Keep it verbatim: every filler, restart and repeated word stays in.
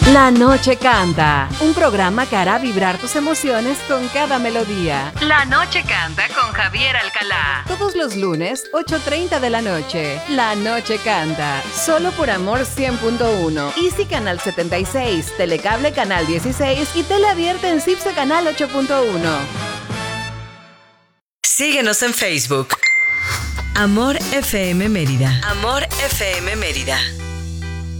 La Noche Canta, un programa que hará vibrar tus emociones con cada melodía. La Noche Canta con Javier Alcalá. Todos los lunes, ocho treinta de la noche. La Noche Canta, solo por Amor cien punto uno. Easy Canal setenta y seis, Telecable Canal dieciséis y Tele Abierta en Cipse Canal ocho punto uno. Síguenos en Facebook. Amor F M Mérida. Amor F M Mérida.